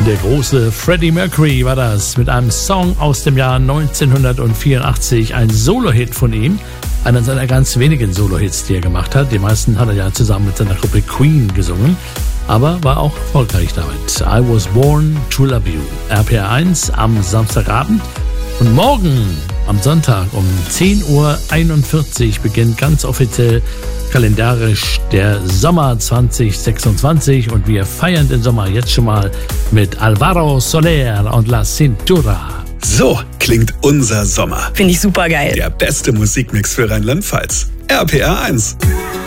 Der große Freddie Mercury war das mit einem Song aus dem Jahr 1984, ein Solo-Hit von ihm, einer seiner ganz wenigen Solo-Hits, die er gemacht hat. Die meisten hat er ja zusammen mit seiner Gruppe Queen gesungen, aber war auch erfolgreich damit. I Was Born to Love You, RPR1 am Samstagabend. Und morgen am Sonntag um 10.41 Uhr beginnt ganz offiziell kalendarisch der Sommer 2026 und wir feiern den Sommer jetzt schon mal mit Alvaro Soler und La Cintura. So klingt unser Sommer. Finde ich super geil. Der beste Musikmix für Rheinland-Pfalz. RPR1.